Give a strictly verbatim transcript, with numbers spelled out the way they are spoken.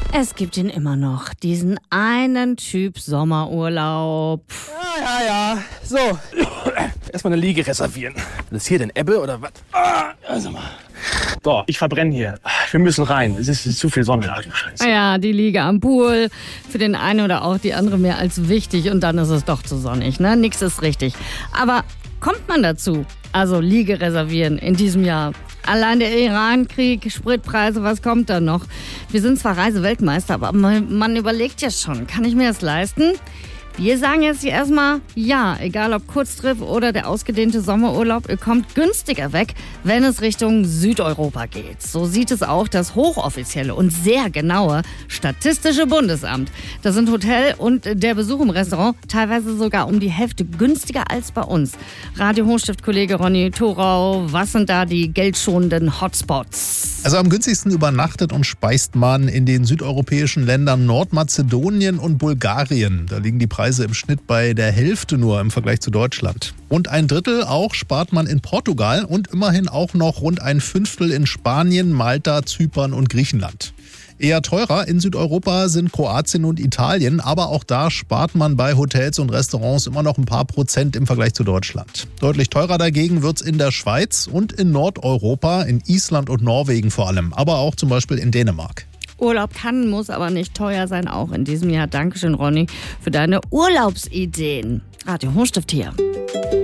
Es gibt ihn immer noch, diesen einen Typ Sommerurlaub. Ja, ja, ja. So, erstmal eine Liege reservieren. Das ist hier denn Ebbe oder was? Ah, also mal. So, ich verbrenne hier. Wir müssen rein. Es ist, es ist zu viel Sonne. Ach, Scheiße. Ja, die Liege am Pool. Für den einen oder auch die andere mehr als wichtig. Und dann ist es doch zu sonnig, ne? Nix ist richtig. Aber kommt man dazu? Also Liege reservieren in diesem Jahr. Allein der Iran-Krieg, Spritpreise, was kommt da noch? Wir sind zwar Reiseweltmeister, aber man, man überlegt ja schon, kann ich mir das leisten? Wir sagen jetzt hier erstmal ja, egal ob Kurztrip oder der ausgedehnte Sommerurlaub, ihr kommt günstiger weg, wenn es Richtung Südeuropa geht. So sieht es auch das hochoffizielle und sehr genaue Statistische Bundesamt. Da sind Hotel und der Besuch im Restaurant teilweise sogar um die Hälfte günstiger als bei uns. Radio Hochstift-Kollege Ronny Thorau, was sind da die geldschonenden Hotspots? Also am günstigsten übernachtet und speist man in den südeuropäischen Ländern Nordmazedonien und Bulgarien. Da liegen die Preise im Schnitt bei der Hälfte nur im Vergleich zu Deutschland. Und ein Drittel auch spart man in Portugal und immerhin auch noch rund ein Fünftel in Spanien, Malta, Zypern und Griechenland. Eher teurer in Südeuropa sind Kroatien und Italien, aber auch da spart man bei Hotels und Restaurants immer noch ein paar Prozent im Vergleich zu Deutschland. Deutlich teurer dagegen wird's in der Schweiz und in Nordeuropa, in Island und Norwegen vor allem, aber auch zum Beispiel in Dänemark. Urlaub kann, muss aber nicht teuer sein, auch in diesem Jahr. Dankeschön, Ronny, für deine Urlaubsideen. Radio Hochstift hier.